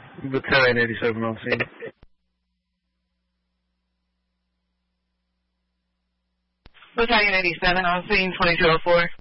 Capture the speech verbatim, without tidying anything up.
Battalion eighty-seven on scene. Battalion eighty-seven on scene, twenty-two oh four.